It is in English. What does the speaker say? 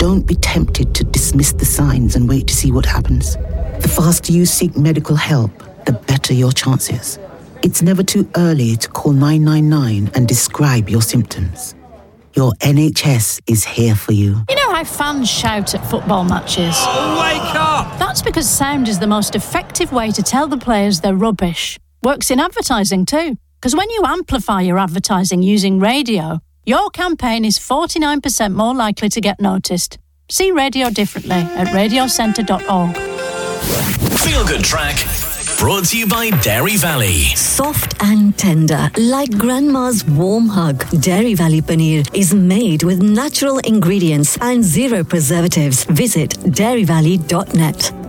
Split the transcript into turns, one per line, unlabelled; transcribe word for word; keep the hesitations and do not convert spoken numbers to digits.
don't be tempted to dismiss the signs and wait to see what happens. The faster you seek medical help, the better your chances. It's never too early to call nine nine nine and describe your symptoms. Your N H S is here for you.
You know how fans shout at football matches?
Oh, wake up!
That's because sound is the most effective way to tell the players they're rubbish. Works in advertising too. Because when you amplify your advertising using radio, your campaign is forty-nine percent more likely to get noticed. See radio differently at radio centre dot org.
Feel Good Track, brought to you by Dairy Valley.
Soft and tender, like grandma's warm hug. Dairy Valley Paneer is made with natural ingredients and zero preservatives. Visit dairy valley dot net.